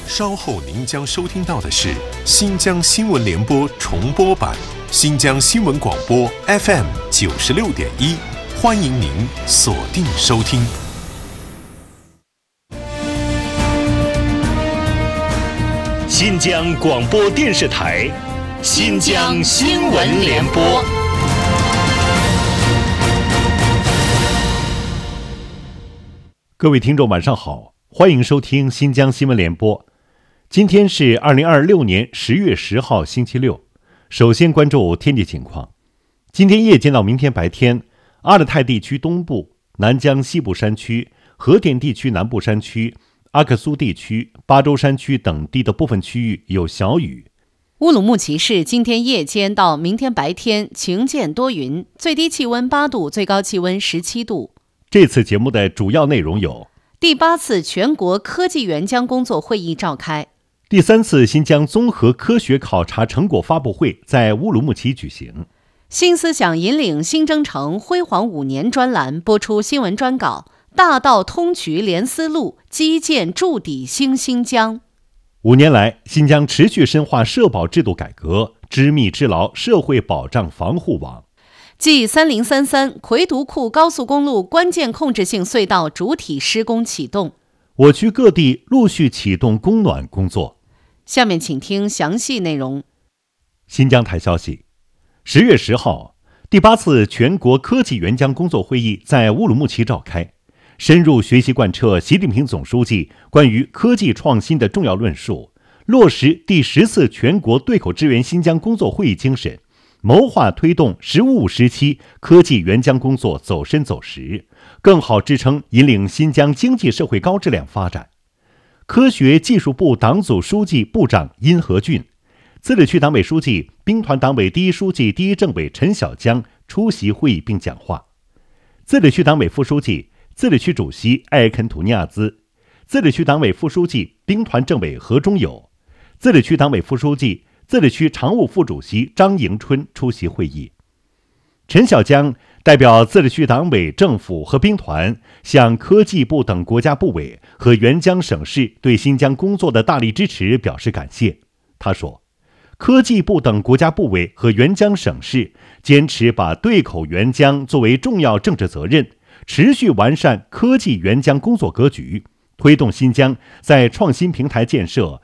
稍后您将收听到的是新疆新闻联播重播版，新疆新闻广播 FM 96.1，欢迎您锁定收听。 新疆广播电视台，新疆新闻联播。 各位听众晚上好，欢迎收听新疆新闻联播。今天是2026年10月10号星期六。首先关注天气情况。今天夜间到明天白天，阿勒泰地区东部、南疆西部山区、和田地区南部山区、阿克苏地区、巴州山区等地的部分区域有小雨。 乌鲁木齐市今天夜间到明天白天晴间多云，最低气温8度，最高气温17度。 这次节目的主要内容有： 第8次全国科技援疆工作会议召开； 第3次新疆综合科学考察成果发布会在乌鲁木齐举行； 新思想引领新征程辉煌5年专栏播出新闻专稿，大道通衢连丝路，基建筑底兴新疆。 5年来，新疆持续深化社保制度改革，织密织牢社会保障防护网。 G3033魁独库高速公路关键控制性隧道主体施工启动， 我区各地陆续启动供暖工作。 下面请听详细内容。 新疆台消息，10月10号，第8次全国科技援疆工作会议在乌鲁木齐召开，深入学习贯彻习近平总书记关于科技创新的重要论述，落实第10次全国对口支援新疆工作会议精神，谋划推动“15+5”时期科技援疆工作走深走实，更好支撑引领新疆经济社会高质量发展。科学技术部党组书记部长殷和俊、自治区党委书记、兵团党委第一书记、第一政委陈小江出席会议并讲话。自治区党委副书记、自治区主席艾肯图尼亚兹、自治区党委副书记、兵团政委何忠友、自治区党委副书记、自治区常务副主席张迎春出席会议。陈小江代表自治区党委政府和兵团向科技部等国家部委和援疆省市对新疆工作的大力支持表示感谢。他说，科技部等国家部委和援疆省市坚持把对口援疆作为重要政治责任，持续完善科技援疆工作格局，推动新疆在创新平台建设、